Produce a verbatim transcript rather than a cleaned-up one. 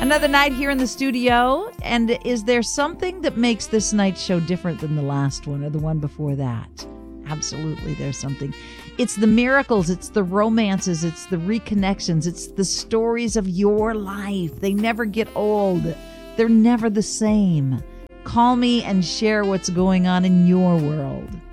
Another night here in the studio, and is there something that makes this night's show different than the last one or the one before that? Absolutely, there's something. It's the miracles, it's the romances, it's the reconnections, it's the stories of your life. They never get old. They're never the same. Call me and share what's going on in your world.